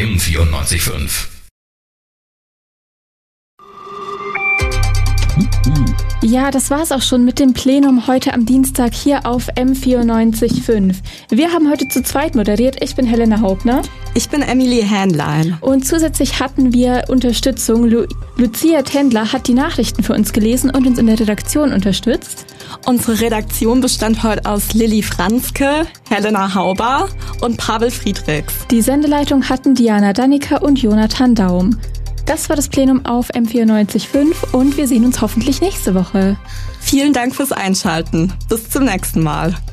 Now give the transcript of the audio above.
M94.5. Ja, das war's auch schon mit dem Plenum heute am Dienstag hier auf M94.5. Wir haben heute zu zweit moderiert. Ich bin Helena Hauptner. Ich bin Emily Hähnlein. Und zusätzlich hatten wir Unterstützung. Lucia Tendler hat die Nachrichten für uns gelesen und uns in der Redaktion unterstützt. Unsere Redaktion bestand heute aus Lilly Franzke, Helena Hauber und Pavel Friedrichs. Die Sendeleitung hatten Diana Dannecker und Jonathan Daum. Das war das Plenum auf M94.5 und wir sehen uns hoffentlich nächste Woche. Vielen Dank fürs Einschalten. Bis zum nächsten Mal.